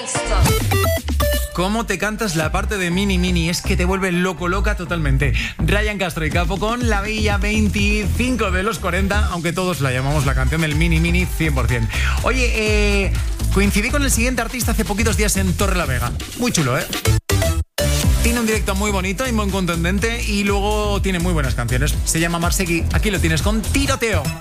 ¿Cómo te cantas la parte de Mini Mini? Es que te vuelve loca totalmente. Ryan Castro y Capo con La Bella 25 de los 40, aunque todos la llamamos la canción del Mini Mini 100%. Oye, coincidí con el siguiente artista hace poquitos días en Torrelavega. Muy chulo, ¿eh? Tiene un directo muy bonito y muy contundente y luego tiene muy buenas canciones. Se llama Marsegui. Aquí lo tienes con Tiroteo.